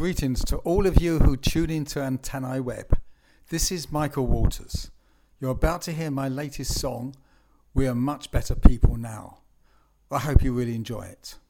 Greetings to all of you who tune into Antennae Web. This is Michael Waters. You're about to hear my latest song, We Are Much Better People Now. I hope you really enjoy it.